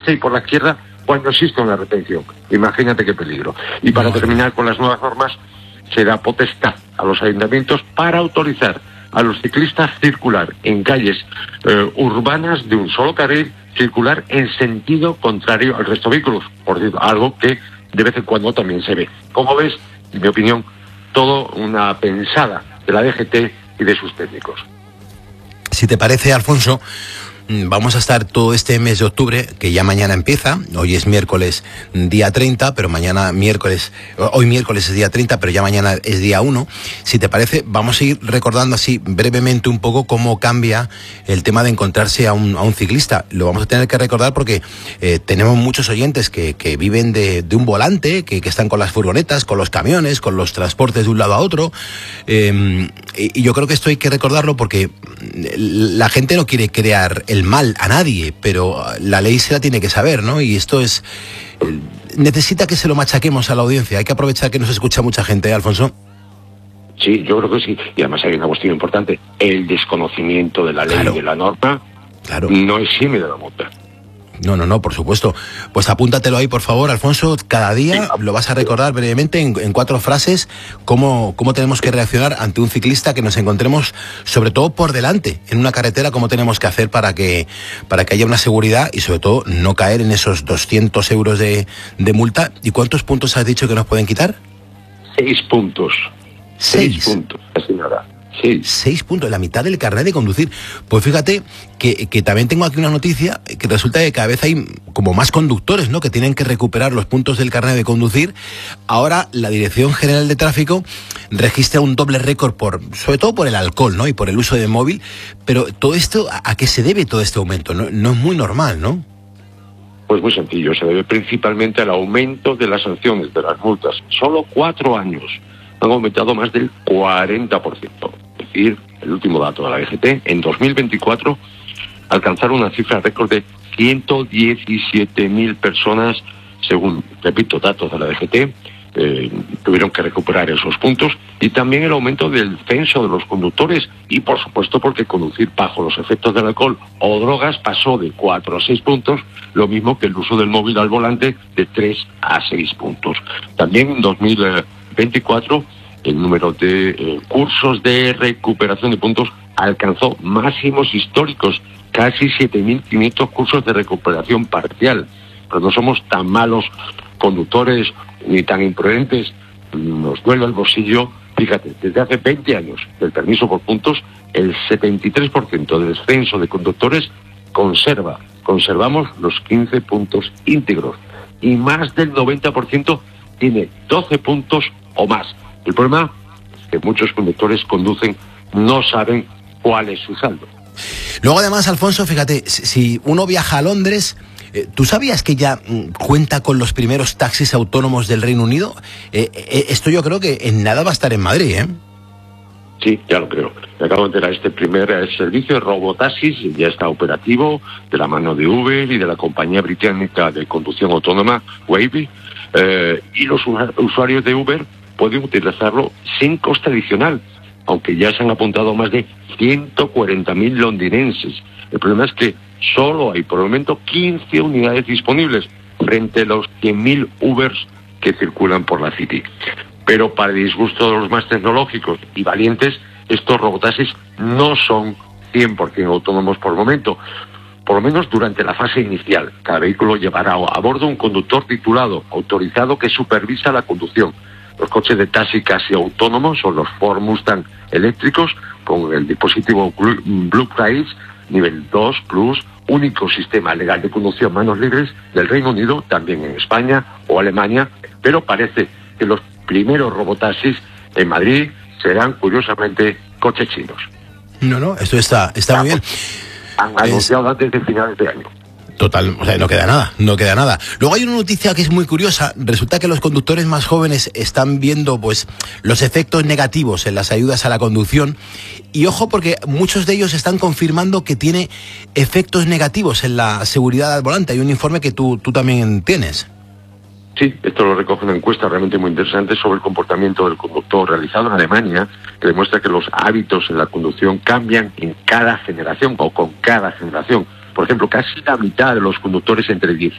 derecha y por la izquierda cuando existe una retención. Imagínate qué peligro. Y para terminar con las nuevas normas, se da potestad a los ayuntamientos para autorizar a los ciclistas circular en calles urbanas de un solo carril, circular en sentido contrario al resto de vehículos, por cierto, algo que de vez en cuando también se ve. Como ves, en mi opinión, todo una pensada de la DGT y de sus técnicos. Si te parece, Alfonso, vamos a estar todo este mes de octubre, que ya mañana empieza. Hoy es miércoles día 30, pero hoy miércoles es día 30, pero ya mañana es día 1. Si te parece, vamos a ir recordando así brevemente un poco cómo cambia el tema de encontrarse a un ciclista. Lo vamos a tener que recordar porque tenemos muchos oyentes que viven de un volante, que están con las furgonetas, con los camiones, con los transportes de un lado a otro. Y yo creo que esto hay que recordarlo porque la gente no quiere crear el mal a nadie, pero la ley se la tiene que saber, ¿no? Y esto necesita que se lo machaquemos a la audiencia. Hay que aprovechar que nos escucha mucha gente, Alfonso. Sí, yo creo que sí. Y además hay una cuestión importante. El desconocimiento de la ley y de la norma no exime de la multa. No, por supuesto. Pues apúntatelo ahí, por favor, Alfonso. Cada día lo vas a recordar brevemente en 4 frases cómo tenemos que reaccionar ante un ciclista que nos encontremos, sobre todo por delante, en una carretera, cómo tenemos que hacer para que haya una seguridad y sobre todo no caer en esos 200 euros de multa. ¿Y cuántos puntos has dicho que nos pueden quitar? 6 puntos. 6 puntos, así nada. 6 puntos, la mitad del carnet de conducir. Pues fíjate que también tengo aquí una noticia que resulta que cada vez hay como más conductores, ¿no?, que tienen que recuperar los puntos del carnet de conducir. Ahora la Dirección General de Tráfico registra un doble récord sobre todo por el alcohol, ¿no?, y por el uso de móvil. Pero todo esto, ¿a qué se debe todo este aumento? No es muy normal, ¿no? Pues muy sencillo, se debe principalmente al aumento de las sanciones, de las multas. Solo 4 años han aumentado más del 40%. Es decir, el último dato de la DGT, en 2024 alcanzaron una cifra récord de 117.000 personas, según, repito, datos de la DGT, tuvieron que recuperar esos puntos, y también el aumento del censo de los conductores, y por supuesto porque conducir bajo los efectos del alcohol o drogas pasó de 4 a 6 puntos, lo mismo que el uso del móvil al volante de 3 a 6 puntos. También en 2024 el número de cursos de recuperación de puntos alcanzó máximos históricos, casi 7.500 cursos de recuperación parcial. Pero no somos tan malos conductores ni tan imprudentes, nos duele el bolsillo. Fíjate, desde hace 20 años del permiso por puntos, el 73% del censo de conductores conservamos los 15 puntos íntegros, y más del 90% tiene 12 puntos o más. El problema es que muchos conductores conducen, no saben cuál es su saldo. Luego además, Alfonso, fíjate, si uno viaja a Londres, ¿tú sabías que ya cuenta con los primeros taxis autónomos del Reino Unido? Esto yo creo que en nada va a estar en Madrid, ¿eh? Sí, ya lo creo. Me acabo de enterar, este primer servicio de robotaxis ya está operativo de la mano de Uber y de la compañía británica de conducción autónoma, Wavy, y los usuarios de Uber pueden utilizarlo sin coste adicional, aunque ya se han apuntado más de 140.000 londinenses. El problema es que solo hay por el momento 15 unidades disponibles frente a los 100.000 Ubers que circulan por la City. Pero para el disgusto de los más tecnológicos y valientes, estos robotaxis no son 100% autónomos por el momento, por lo menos durante la fase inicial. Cada vehículo llevará a bordo un conductor titulado, autorizado, que supervisa la conducción. Los coches de taxi casi autónomos son los Ford Mustang eléctricos con el dispositivo Blue Price nivel 2 Plus, único sistema legal de conducción manos libres del Reino Unido, también en España o Alemania, pero parece que los primeros robotaxis en Madrid serán, curiosamente, coches chinos. No, esto está muy bien. Han anunciado antes de finales de año. Total, o sea, no queda nada. Luego hay una noticia que es muy curiosa. Resulta que los conductores más jóvenes están viendo pues los efectos negativos en las ayudas a la conducción, y ojo, porque muchos de ellos están confirmando que tiene efectos negativos en la seguridad al volante. Hay un informe que tú también tienes. Sí, esto lo recoge una encuesta realmente muy interesante sobre el comportamiento del conductor realizado en Alemania, que demuestra que los hábitos en la conducción cambian en cada generación o con cada generación. Por ejemplo, casi la mitad de los conductores entre